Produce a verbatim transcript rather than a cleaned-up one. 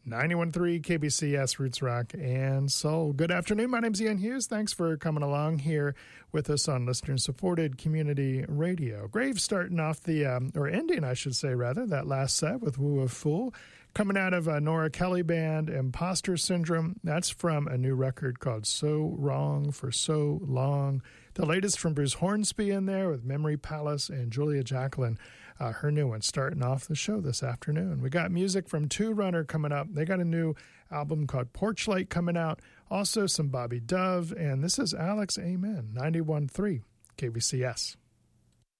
ninety-one point three K B C S, Roots Rock and Soul. Good afternoon. My name's Ian Hughes. Thanks for coming along here with us on listener-supported community radio. Grave starting off the, um, or ending, I should say, rather, that last set with Woo of Fool. Coming out of a Nora Kelly band, Imposter Syndrome. That's from a new record called So Wrong for So Long. The latest from Bruce Hornsby in there with Memory Palace and Julia Jacqueline. Uh, her new one starting off the show this afternoon. We got music from Two Runner coming up. They got a new album called Porch Light coming out. Also some Bobby Dove. And this is Alex Amen, ninety-one point three K B C S.